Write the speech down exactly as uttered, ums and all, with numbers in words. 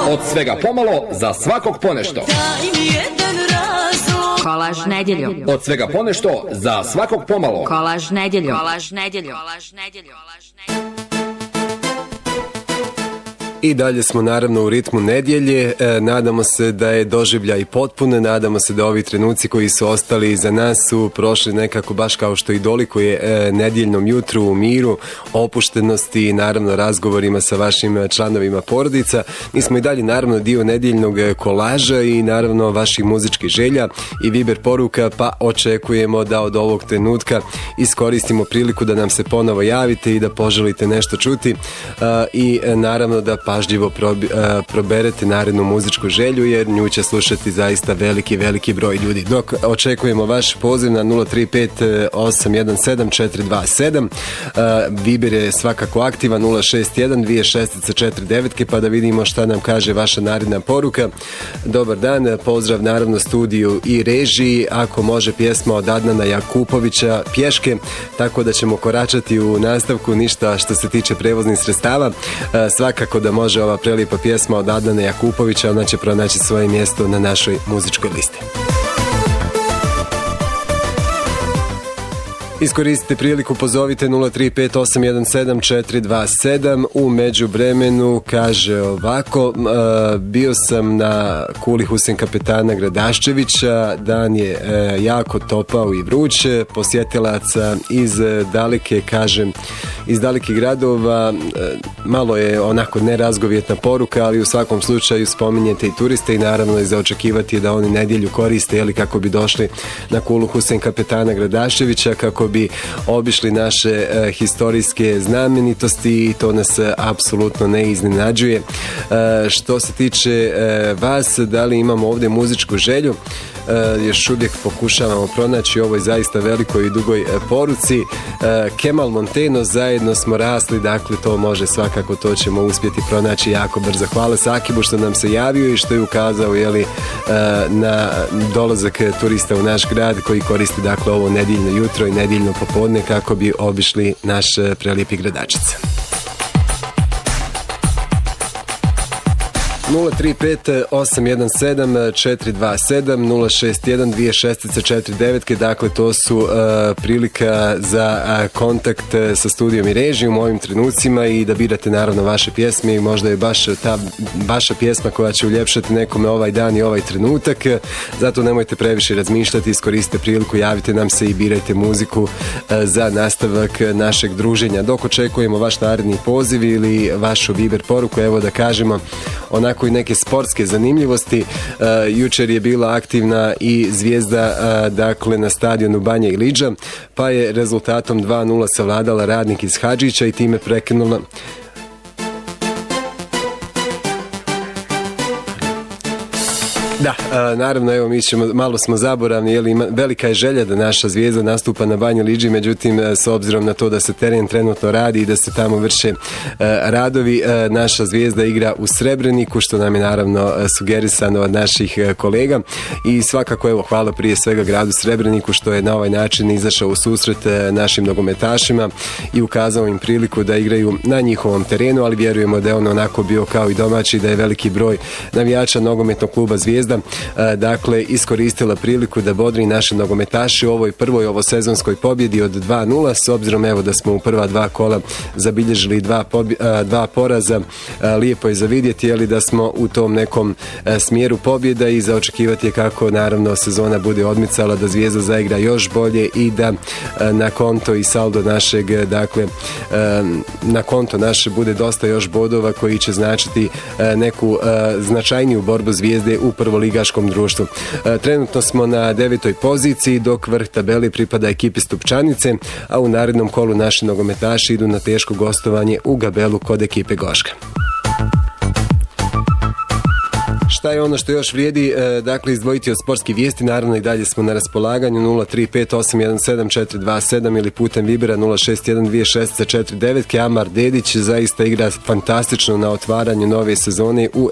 Od svega pomalo, za svakog ponešto. Kolaž nedeljom. Od svega ponešto, za svakog pomalo. Kolaž nedeljom. Kolaž nedeljom. Kolaž nedeljom. I dalje smo naravno u ritmu nedjelje, e, nadamo se da je doživljaj potpune, nadamo se da ovi trenuci koji su ostali iza nas su prošli nekako baš kao što i dolikuje e, nedjeljnom jutru u miru, opuštenosti i naravno razgovorima sa vašim članovima porodica. Mi smo i dalje naravno dio nedjeljnog kolaža i naravno vaših muzičkih želja i Viber poruka, pa očekujemo da od ovog trenutka iskoristimo priliku da nam se ponovo javite i da poželite nešto čuti e, i e, naravno da pažljivo probi, uh, proberete narednu muzičku želju, jer nju će slušati zaista veliki, veliki broj ljudi. Dok očekujemo vaš poziv na nula tri pet osam jedan sedam četiri dva sedam, uh, Viber je svakako aktivan nula šest jedan dvije šest četiri devet, pa da vidimo šta nam kaže vaša naredna poruka. Dobar dan, pozdrav naravno studiju i režiji, ako može pjesma od Adnana Jakupovića Pješke, tako da ćemo koračati u nastavku, ništa što se tiče prevoznih sredstava. Uh, svakako da može ova prelijepa pjesma od Adnana Jakupovića, ona će pronaći svoje mjesto na našoj muzičkoj listi. Iskoristite priliku, pozovite nula tri pet osam jedan sedam četiri dva sedam. U međuvremenu kaže ovako, uh, bio sam na kuli Husein Kapetana Gradaščevića, dan je uh, jako topao i vruće, posjetilaca iz uh, daleke, kažem, iz dalekih gradova, uh, malo je onako nerazgovjetna poruka, ali u svakom slučaju spominjete i turiste i naravno je za očekivati da oni nedjelju koriste, jeli, kako bi došli na kulu Husein Kapetana Gradaščevića, kako bi obišli naše e, historijske znamenitosti i to nas e, apsolutno ne iznenađuje. E, što se tiče e, vas, da li imamo ovdje muzičku želju? E, još uvijek pokušavamo pronaći ovoj zaista velikoj i dugoj e, poruci. E, Kemal Monteno, zajedno smo rasli, dakle to može svakako, to ćemo uspjeti pronaći jako brzo. Hvala Sakibu što nam se javio i što je ukazao, jeli, e, na dolazak turista u naš grad koji koristi dakle ovo nedjeljno jutro i nedjeljno popodne kako bi obišli naš prelijepi gradačice. nula tri pet osam jedan sedam četiri dva sedam, nula šest jedan dvije šest četiri devet, dakle to su uh, prilika za uh, kontakt uh, sa studijom i režijom u ovim trenucima i da birate naravno vaše pjesme i možda je baš ta vaša pjesma koja će uljepšati nekome ovaj dan i ovaj trenutak, zato nemojte previše razmišljati, iskoristite priliku, javite nam se i birajte muziku uh, za nastavak našeg druženja. Dok očekujemo vaš naredni poziv ili vašu Viber poruku, evo da kažemo onako i neke sportske zanimljivosti. Uh, jučer je bila aktivna i Zvijezda uh, dakle na stadionu Banja Iliđa, pa je rezultatom dva nula savladala Radnik iz Hadžića i time prekinula Da, a, naravno, evo mi ćemo, malo smo zaboravni, jer ima, velika je želja da naša Zvijezda nastupa na Banji Liđi, međutim, s obzirom na to da se teren trenutno radi i da se tamo vrše a, radovi, a, naša Zvijezda igra u Srebreniku, što nam je naravno a, sugerisano od naših a, kolega i svakako, evo, hvala prije svega gradu Srebreniku što je na ovaj način izašao u susret a, našim nogometašima i ukazao im priliku da igraju na njihovom terenu, ali vjerujemo da je on onako bio kao i domaći, da je veliki broj navijača nogometnog kluba Zvijezda dakle iskoristila priliku da bodri naše nogometaši u ovoj prvoj ovosezonskoj pobjedi od dva nula, s obzirom evo da smo u prva dva kola zabilježili dva, pobj dva poraza, lijepo je za vidjeti, jeli, da smo u tom nekom smjeru pobjeda i za očekivati je kako naravno sezona bude odmicala, da Zvijezda zaigra još bolje i da na konto i saldo našeg, dakle na konto naše bude dosta još bodova koji će značiti neku značajniju borbu Zvijezde u prvoligaškom društvu. Trenutno smo na devetoj poziciji, dok vrh tabeli pripada ekipi Stupčanice, a u narednom kolu naši nogometaši idu na teško gostovanje u Gabelu kod ekipe Goška. Šta je ono što još vrijedi, dakle, izdvojiti od sportskih vijesti, naravno i dalje smo na raspolaganju nula tri pet osam jedan sedam četiri dva sedam ili putem Vibera nula šest jedan dvije šest četiri devet. Amar Dedić zaista igra fantastično na otvaranju nove sezone u